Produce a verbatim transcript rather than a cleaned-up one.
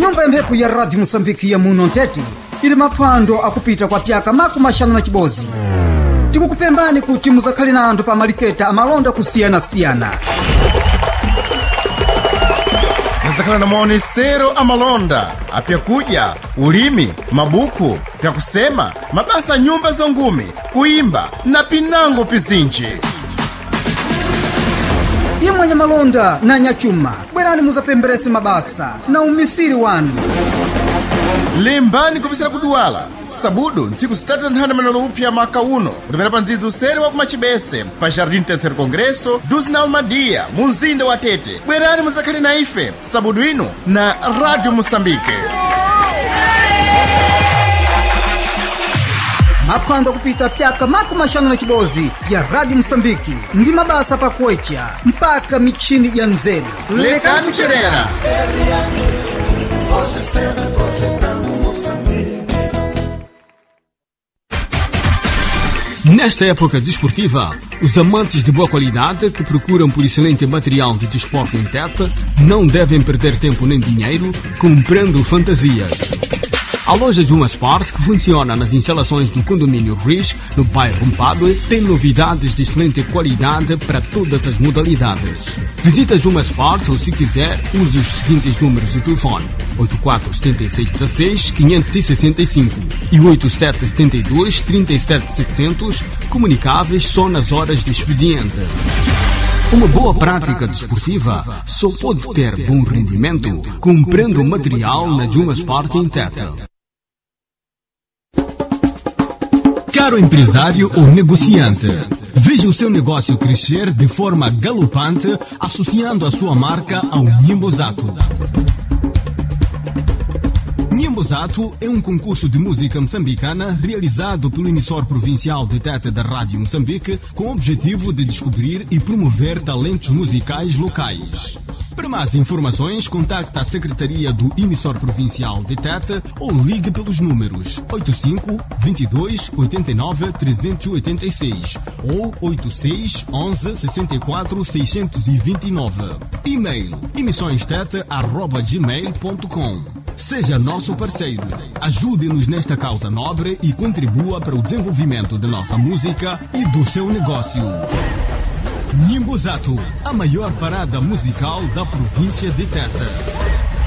nyumba ya mphepo ya Radio Moçambique ya muno Ntete ili maphwando akupita kwa pyaka makumi ashanu na chibodzi. Tikukupembani kuti muzakhale na anthu pa maliketa amalonda kusiyana-siyana. Muzakhala na maonesero amalonda, apyakuja, ulimi, mabuku, pyakusema, mabasa nyumba zongumi, kuimba na pinango pizinji. Imwe nya malonda na nyachuma, bwerani muzapemberese mabasa na umisiri wanu. Limbani kupisira kuduwala, sabudu nsiku stata nthanda manalo upya maka uno, kutumera pa nzizi usere wa kumachibese, pa Jardim Terceiro Congresso, dos na Almadia, munzinda wa Tete. Bwerani muzakhale na ife, sabudu ino na Radio Moçambique. Maphwando kupita pyaka makumi ashanu na chibodzi ya Radio Moçambique ndi mabasa pa kuecha mpaka michini ya nzeru. Lekani cherera. Nesta época desportiva, os amantes de boa qualidade que procuram por excelente material de desporto em Tete não devem perder tempo nem dinheiro comprando fantasias. A loja Juma Sport, que funciona nas instalações do condomínio Riz, no bairro Mpadue, tem novidades de excelente qualidade para todas as modalidades. Visita Juma Sport ou, se quiser, use os seguintes números de telefone: oito quatro sete seis um seis cinco seis cinco e oito sete sete dois três sete sete zero zero, comunicáveis só nas horas de expediente. Uma boa prática desportiva só pode ter bom rendimento comprando material na Juma Sport em Tete. Caro empresário ou negociante, veja o seu negócio crescer de forma galopante associando a sua marca ao Nhimbozato. Nhimbozato é um concurso de música moçambicana realizado pelo emissor provincial de Tete da Rádio Moçambique com o objetivo de descobrir e promover talentos musicais locais. Para mais informações, contacte a Secretaria do Emissor Provincial de Tete ou ligue pelos números oito cinco, vinte e dois, oitenta e nove, trezentos e oitenta e seis ou oito seis, onze, sessenta e quatro, seiscentos e vinte e nove. E-mail emissõestete arroba gmail ponto com. Seja nosso parceiro. Ajude-nos nesta causa nobre e contribua para o desenvolvimento da nossa música e do seu negócio. Nhimbozato, a maior parada musical da província de Tete.